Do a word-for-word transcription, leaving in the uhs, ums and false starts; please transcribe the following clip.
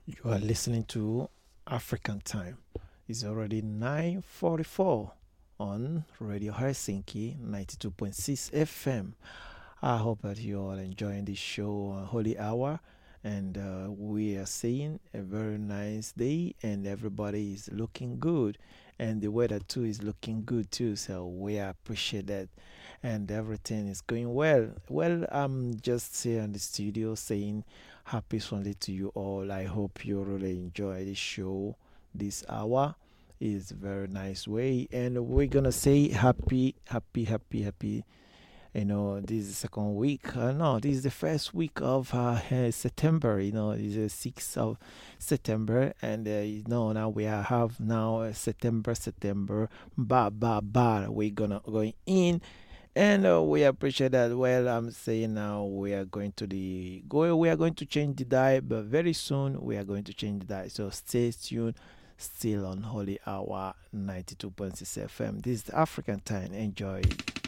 You are listening to African Time. It's already nine forty-four on Radio Helsinki ninety-two point six F M. I hope that you all enjoying this show, uh, Holy Hour. And uh, we are seeing a very nice day, and everybody is looking good. And the weather too is looking good too. So we appreciate that. And everything is going well. Well, I'm just here in the studio saying happy Sunday to you all. I hope you really enjoy the show this hour. Is very nice way, and we're gonna say happy, happy, happy, happy. You know, this is the second week. Uh, no, this is the first week of uh, uh, September. You know, it's the sixth of September, and uh, you know now we are- have now uh, September, September, ba ba ba. We're gonna going in, and uh, we appreciate that. Well, I'm saying now we are going to the go. We are going to change the diet, but very soon we are going to change the diet. So stay tuned. Still on Holy Hour ninety-two point six F M. This is the African time. Enjoy.